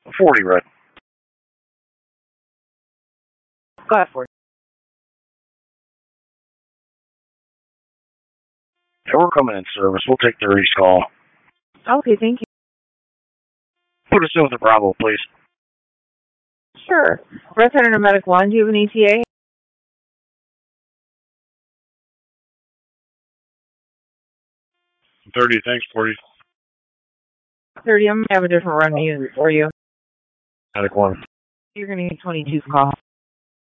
40 red. Go ahead, 40. Yeah, we're coming in service. We'll take the Reese call. Okay, thank you. Put us in with the Bravo, please. Sure. Resident of Medic 1, do you have an ETA? 30, thanks, 40. 30, I'm going to have a different run for you. Medic 1. You're going to need 22 call.